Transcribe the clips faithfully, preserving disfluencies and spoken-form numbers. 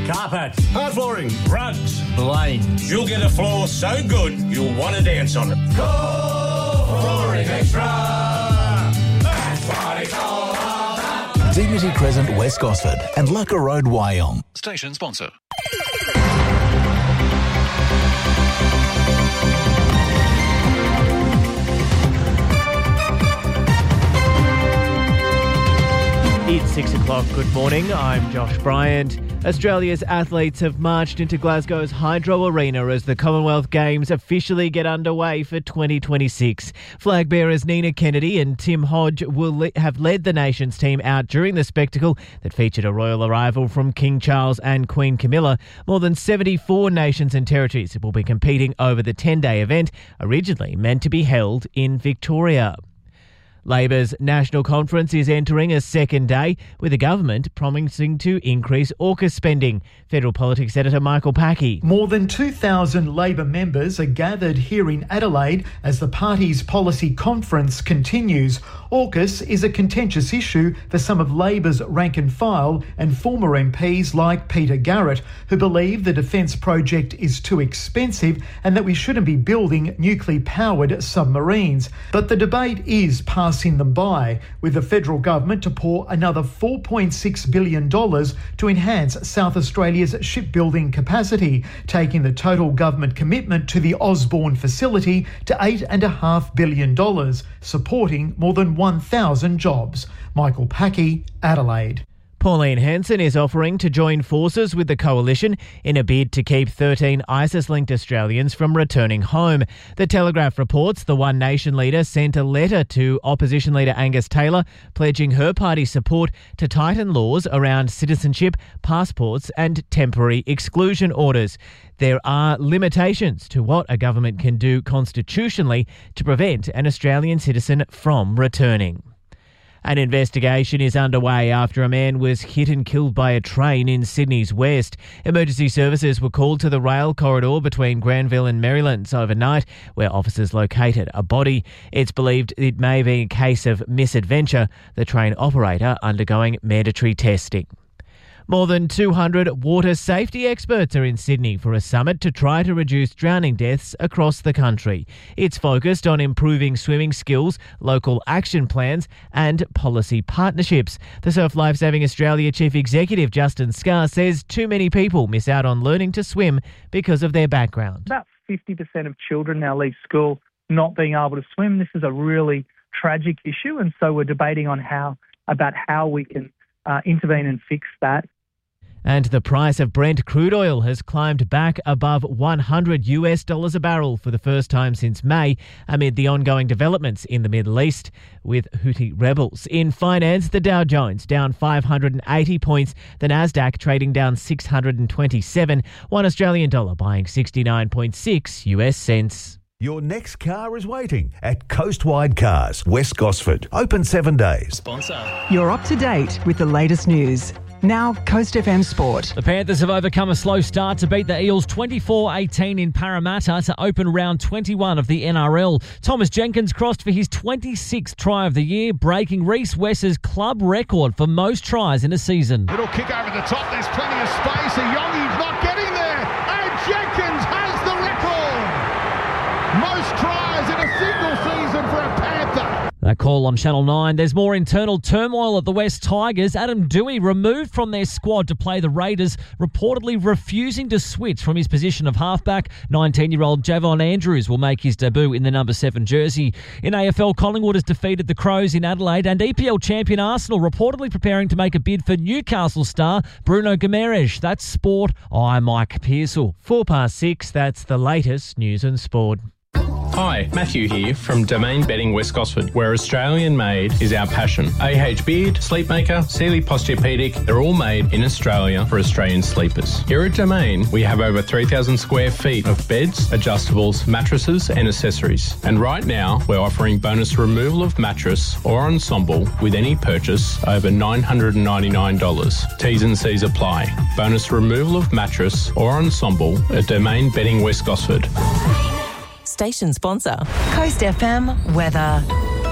Carpet. Hard flooring. Rugs. Blinds. You'll get a floor so good you'll want to dance on it. Go Flooring Extra. That's what it's all about. Dignity Crescent, West Gosford and Lucka Road, Wyong. Station sponsor. It's six o'clock. Good morning. I'm Josh Bryant. Australia's athletes have marched into Glasgow's Hydro Arena as the Commonwealth Games officially get underway for twenty twenty-six. Flag bearers Nina Kennedy and Tim Hodge will le- have led the nation's team out during the spectacle that featured a royal arrival from King Charles and Queen Camilla. More than seventy-four nations and territories will be competing over the ten-day event, originally meant to be held in Victoria. Labor's National Conference is entering a second day, with the government promising to increase AUKUS spending. Federal Politics Editor Michael Packey. More than two thousand Labor members are gathered here in Adelaide as the party's policy conference continues. AUKUS is a contentious issue for some of Labor's rank and file and former M Ps like Peter Garrett, who believe the defence project is too expensive and that we shouldn't be building nuclear-powered submarines. But the debate is passing them by, with the federal government to pour another four point six billion dollars to enhance South Australia's shipbuilding capacity, taking the total government commitment to the Osborne facility to eight point five billion dollars, supporting more than one thousand jobs. Michael Packey, Adelaide. Pauline Hanson is offering to join forces with the coalition in a bid to keep thirteen ISIS-linked Australians from returning home. The Telegraph reports the One Nation leader sent a letter to opposition leader Angus Taylor pledging her party's support to tighten laws around citizenship, passports and temporary exclusion orders. There are limitations to what a government can do constitutionally to prevent an Australian citizen from returning. An investigation is underway after a man was hit and killed by a train in Sydney's west. Emergency services were called to the rail corridor between Granville and Marylands overnight, where officers located a body. It's believed it may be a case of misadventure, the train operator undergoing mandatory testing. More than two hundred water safety experts are in Sydney for a summit to try to reduce drowning deaths across the country. It's focused on improving swimming skills, local action plans and policy partnerships. The Surf Lifesaving Australia Chief Executive Justin Scarr says too many people miss out on learning to swim because of their background. About fifty percent of children now leave school not being able to swim. This is a really tragic issue, and so we're debating on how about how we can uh, intervene and fix that. And the price of Brent crude oil has climbed back above one hundred US dollars a barrel for the first time since May, amid the ongoing developments in the Middle East with Houthi rebels. In finance, the Dow Jones down five hundred eighty points, the Nasdaq trading down six hundred twenty-seven, one Australian dollar buying sixty-nine point six US cents. Your next car is waiting at Coastwide Cars, West Gosford. Open seven days. Sponsor. You're up to date with the latest news. Now, Coast F M Sport. The Panthers have overcome a slow start to beat the Eels twenty-four eighteen in Parramatta to open round twenty-one of the N R L. Thomas Jenkins crossed for his twenty-sixth try of the year, breaking Reece West's club record for most tries in a season. Little kick over the top, there's plenty of space. Ayongi's not getting there, and Jenkins has the record. Most tries in a single season for a Panther. That call on Channel nine. There's more internal turmoil at the West Tigers. Adam Dewey removed from their squad to play the Raiders, reportedly refusing to switch from his position of halfback. nineteen-year-old Javon Andrews will make his debut in the number seven jersey. In A F L, Collingwood has defeated the Crows in Adelaide, and E P L champion Arsenal reportedly preparing to make a bid for Newcastle star Bruno Guimaraes. That's sport. I'm Mike Pearsall. Four past six, that's the latest news and sport. Hi, Matthew here from Domain Bedding West Gosford, where Australian made is our passion. A H Beard, Sleepmaker, Sealy Posturepedic, they're all made in Australia for Australian sleepers. Here at Domain, we have over three thousand square feet of beds, adjustables, mattresses and accessories. And right now, we're offering bonus removal of mattress or ensemble with any purchase over nine hundred ninety-nine dollars. T's and C's apply. Bonus removal of mattress or ensemble at Domain Bedding West Gosford. Station sponsor. Coast F M weather.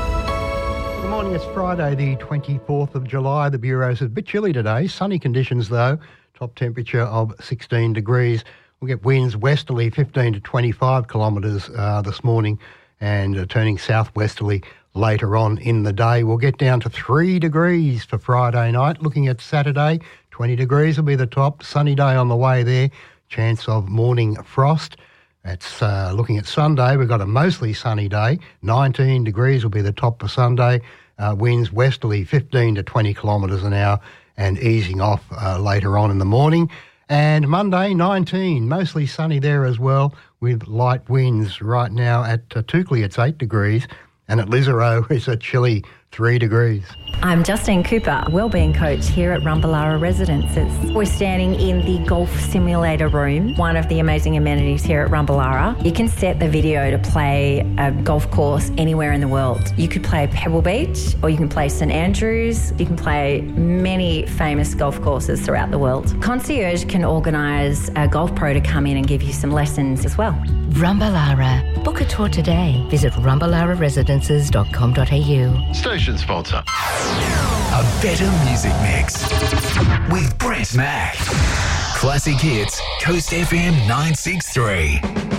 Good morning, it's Friday the twenty-fourth of July. The Bureau says a bit chilly today. Sunny conditions though. top temperature of sixteen degrees. We'll get winds westerly fifteen to twenty-five kilometres uh, this morning and uh, turning southwesterly later on in the day. We'll get down to three degrees for Friday night. Looking at Saturday, twenty degrees will be the top. Sunny day on the way there. Chance of morning frost. That's uh, looking at Sunday. We've got a mostly sunny day. nineteen degrees will be the top for Sunday. Uh, winds westerly fifteen to twenty kilometres an hour and easing off uh, later on in the morning. And Monday, nineteen, mostly sunny there as well with light winds. Right now at uh, Toukley it's eight degrees and at Lisarow it's a chilly three degrees. I'm Justine Cooper, wellbeing coach here at Rumballara Residences. We're standing in the golf simulator room, one of the amazing amenities here at Rumballara. You can set the video to play a golf course anywhere in the world. You could play Pebble Beach or you can play St Andrews. You can play many famous golf courses throughout the world. Concierge can organise a golf pro to come in and give you some lessons as well. Rumballara. Book a tour today. Visit rumballara residences dot com dot a u. Station sponsor. A better music mix with Brett Mack. Classic hits, Coast F M nine six three.